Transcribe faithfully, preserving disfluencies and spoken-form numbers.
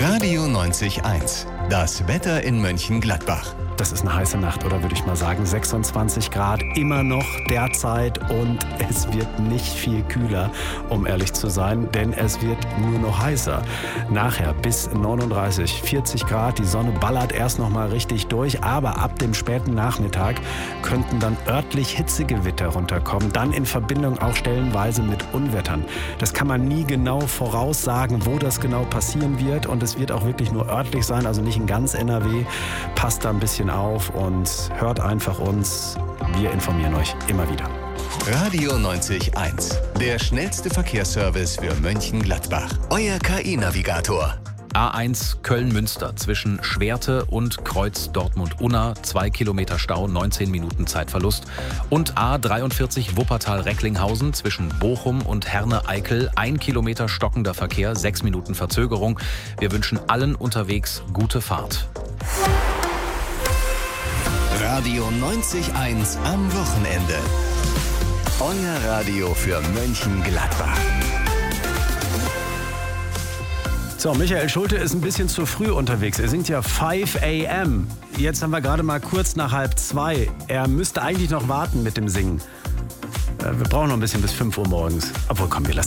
Radio neunzig eins. Das Wetter in Mönchengladbach. Das ist eine heiße Nacht, oder würde ich mal sagen. sechsundzwanzig Grad immer noch derzeit und es wird nicht viel kühler, um ehrlich zu sein, denn es wird nur noch heißer. Nachher bis neununddreißig, vierzig Grad, die Sonne ballert erst noch mal richtig durch, aber ab dem späten Nachmittag könnten dann örtlich Hitzegewitter runterkommen, dann in Verbindung auch stellenweise mit Unwettern. Das kann man nie genau voraussagen, wo das genau passieren wird, und es wird auch wirklich nur örtlich sein, also nicht in ganz N R W. Passt da ein bisschen auf und hört einfach uns. Wir informieren euch immer wieder. Radio neunzig eins. Der schnellste Verkehrsservice für Mönchengladbach. Euer K I-Navigator. A eins Köln-Münster zwischen Schwerte und Kreuz Dortmund-Unna, zwei Kilometer Stau, neunzehn Minuten Zeitverlust. Und A dreiundvierzig Wuppertal-Recklinghausen zwischen Bochum und Herne-Eickel, ein Kilometer stockender Verkehr, sechs Minuten Verzögerung. Wir wünschen allen unterwegs gute Fahrt. Radio neunzig eins am Wochenende. Euer Radio für Mönchengladbach. So, Michael Schulte ist ein bisschen zu früh unterwegs. Er singt ja fünf a m. Jetzt haben wir gerade mal kurz nach halb zwei. Er müsste eigentlich noch warten mit dem Singen. Wir brauchen noch ein bisschen bis fünf Uhr morgens. Obwohl, komm, wir lassen